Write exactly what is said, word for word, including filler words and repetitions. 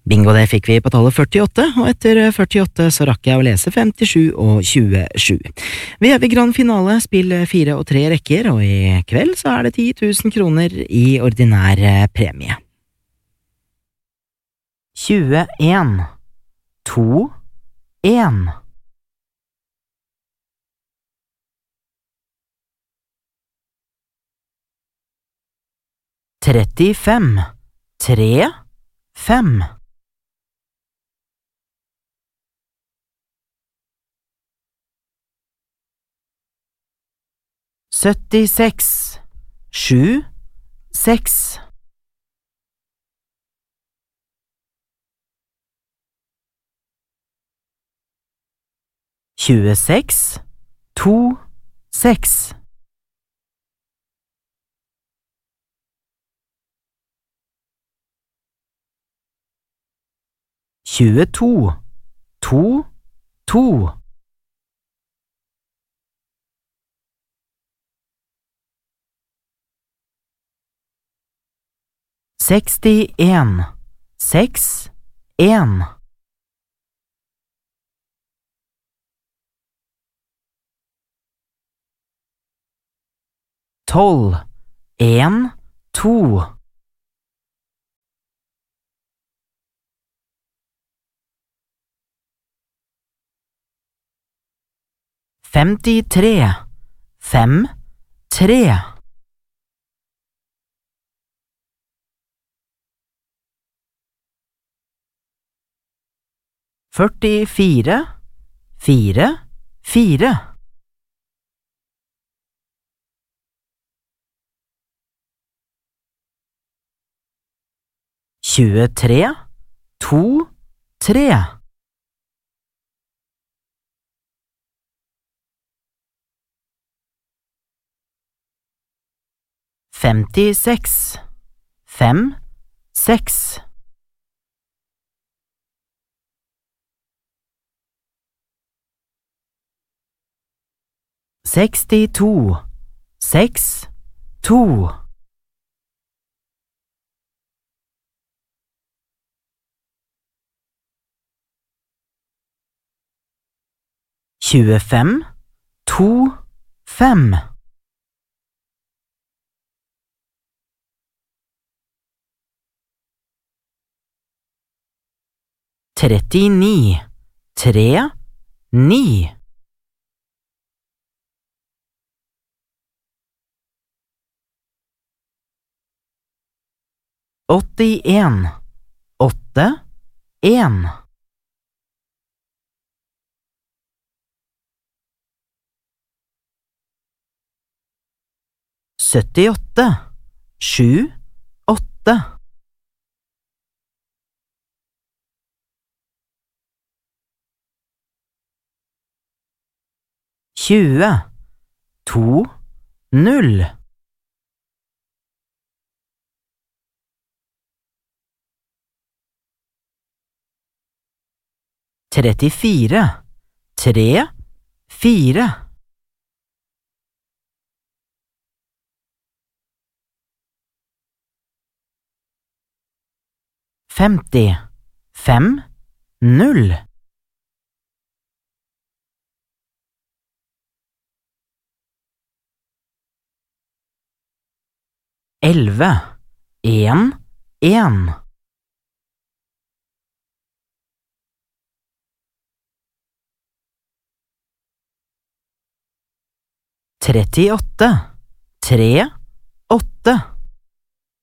Bingo, det fikk vi på tallet førtiåtte, og etter førtiåtte så rakk jeg å lese femtisju og tjuesju. Vi er ved grand finale, spill fire og tre rekker, og i kveld så er det ti tusen kroner i ordinær premie. tjueen, to, en. trettifem, tre, fem. syttiseks, sju, seks. tjueseks, to, seks. tjueto, to, to. sekstien, seks, en. tolv, en, to. femtitre, fem, tre. førtifire, fire, fire. tjuetre, to, tre. femtiseks, fem, seks. sekstito, seks, to. tjuefem, to, fem. trettini, tre, ni. åttien, åtte, en. syttiåtte, sju, åtte. tjue, to, null. trettifire, tre, fire. femti, fem, null. elleve, en, en. trettiåtte, tre, åtte.